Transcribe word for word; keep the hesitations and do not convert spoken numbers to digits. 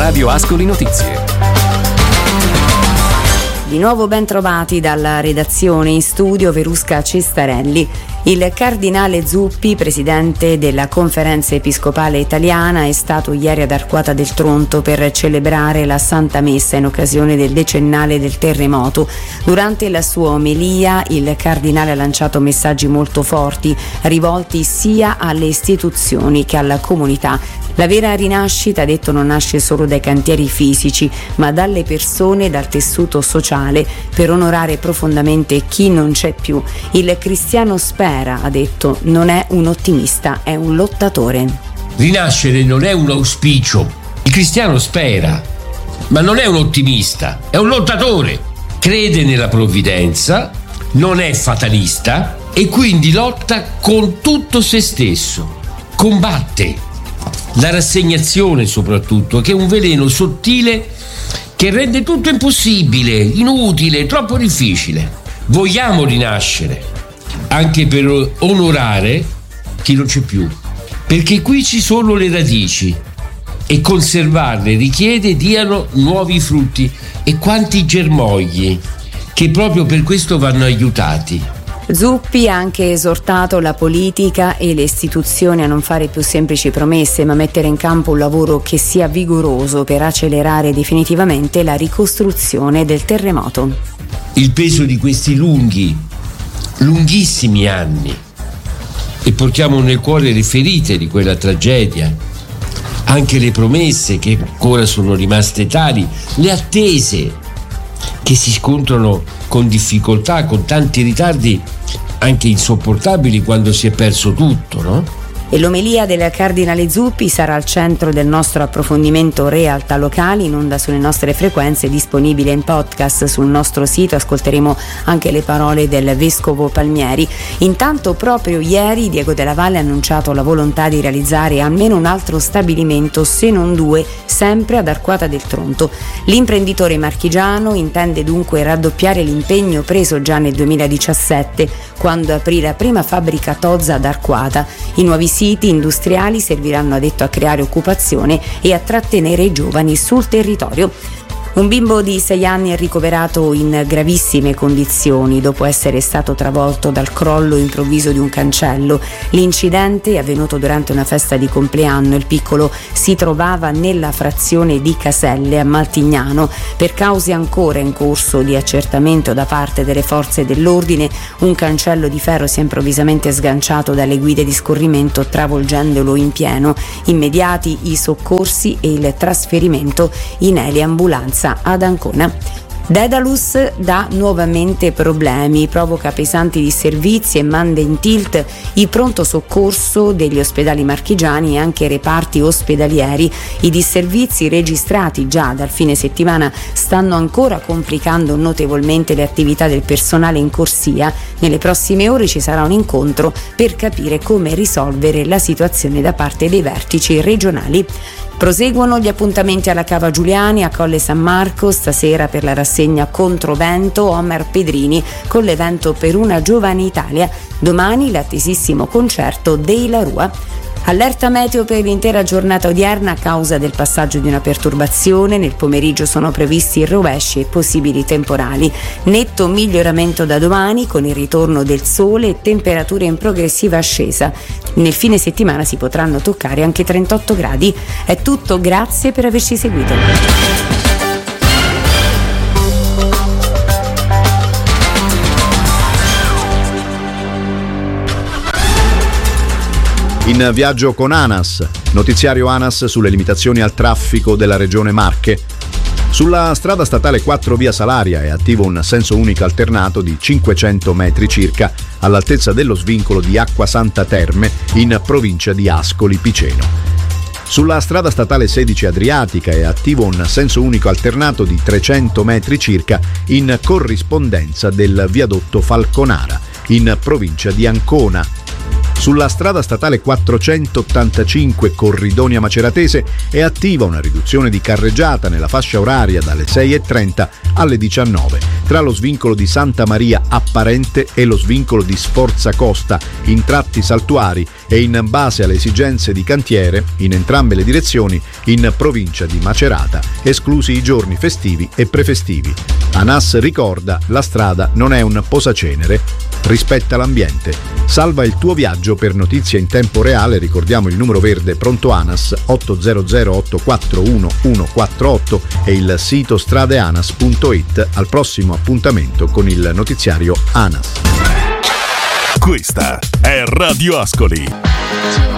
Radio Ascoli Notizie. Di nuovo ben trovati dalla redazione, in studio Verusca Cestarelli. Il cardinale Zuppi, presidente della Conferenza Episcopale Italiana, è stato ieri ad Arquata del Tronto per celebrare la Santa Messa in occasione del decennale del terremoto. Durante la sua omelia il cardinale ha lanciato messaggi molto forti, rivolti sia alle istituzioni che alla comunità. La vera rinascita, ha detto, non nasce solo dai cantieri fisici, ma dalle persone e dal tessuto sociale, per onorare profondamente chi non c'è più. Il cristiano spera, ha detto, non è un ottimista, è un lottatore. Rinascere non è un auspicio. Il cristiano spera, ma non è un ottimista, è un lottatore. Crede nella provvidenza, non è fatalista e quindi lotta con tutto se stesso. Combatte. La rassegnazione soprattutto, che è un veleno sottile che rende tutto impossibile, inutile, troppo difficile. Vogliamo rinascere, anche per onorare chi non c'è più, perché qui ci sono le radici e conservarle richiede diano nuovi frutti, e quanti germogli che proprio per questo vanno aiutati. Zuppi ha anche esortato la politica e le istituzioni a non fare più semplici promesse, ma mettere in campo un lavoro che sia vigoroso per accelerare definitivamente la ricostruzione del terremoto. Il peso di questi lunghi, lunghissimi anni, e portiamo nel cuore le ferite di quella tragedia, anche le promesse che ancora sono rimaste tali, le attese che si scontrano con difficoltà, con tanti ritardi anche insopportabili quando si è perso tutto, no? E l'omelia del cardinale Zuppi sarà al centro del nostro approfondimento Realtà Locali, in onda sulle nostre frequenze, disponibile in podcast sul nostro sito. Ascolteremo anche le parole del vescovo Palmieri. Intanto proprio ieri Diego Della Valle ha annunciato la volontà di realizzare almeno un altro stabilimento, se non due, sempre ad Arquata del Tronto. L'imprenditore marchigiano intende dunque raddoppiare l'impegno preso già nel duemiladiciassette, quando aprì la prima fabbrica Tozza ad Arquata. I nuovi siti industriali serviranno, ha detto, a creare occupazione e a trattenere i giovani sul territorio. Un bimbo di sei anni è ricoverato in gravissime condizioni dopo essere stato travolto dal crollo improvviso di un cancello. L'incidente è avvenuto durante una festa di compleanno. Il piccolo si trovava nella frazione di Caselle a Maltignano. Per cause ancora in corso di accertamento da parte delle forze dell'ordine, un cancello di ferro si è improvvisamente sganciato dalle guide di scorrimento, travolgendolo in pieno. Immediati i soccorsi e il trasferimento in eliambulanza ad Ancona. Dedalus dà nuovamente problemi, provoca pesanti disservizi e manda in tilt il pronto soccorso degli ospedali marchigiani e anche i reparti ospedalieri. I disservizi registrati già dal fine settimana stanno ancora complicando notevolmente le attività del personale in corsia. Nelle prossime ore ci sarà un incontro per capire come risolvere la situazione da parte dei vertici regionali. Proseguono gli appuntamenti alla Cava Giuliani a Colle San Marco, stasera per la rassegna Controvento Omer Pedrini con l'evento Per una giovane Italia, domani l'attesissimo concerto dei La Rua. Allerta meteo per l'intera giornata odierna a causa del passaggio di una perturbazione. Nel pomeriggio sono previsti rovesci e possibili temporali. Netto miglioramento da domani con il ritorno del sole e temperature in progressiva ascesa. Nel fine settimana si potranno toccare anche trentotto gradi. È tutto, grazie per averci seguito. In viaggio con ANAS, notiziario ANAS sulle limitazioni al traffico della regione Marche. Sulla strada statale quattro via Salaria è attivo un senso unico alternato di cinquecento metri circa all'altezza dello svincolo di Acqua Santa Terme in provincia di Ascoli Piceno. Sulla strada statale sedici Adriatica è attivo un senso unico alternato di trecento metri circa in corrispondenza del viadotto Falconara in provincia di Ancona. Sulla strada statale quattrocentottantacinque Corridonia Maceratese è attiva una riduzione di carreggiata nella fascia oraria dalle sei e trenta alle diciannove tra lo svincolo di Santa Maria Apparente e lo svincolo di Sforza Costa in tratti saltuari e in base alle esigenze di cantiere in entrambe le direzioni in provincia di Macerata, esclusi i giorni festivi e prefestivi. ANAS ricorda: la strada non è un posacenere, rispetta l'ambiente. Salva il tuo viaggio. Per notizie in tempo reale ricordiamo il numero verde pronto ANAS otto zero zero otto quattro uno uno quattro otto e il sito stradeanas punto it. Al prossimo appuntamento con il notiziario ANAS. Questa è Radio Ascoli.